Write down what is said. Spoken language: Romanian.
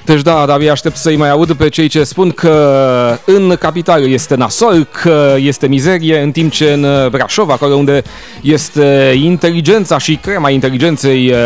Deci da, abia aștept să-i mai aud pe cei ce spun că în capitală este nasol, că este mizerie, în timp ce în Brașov, acolo unde este inteligența și crema inteligenței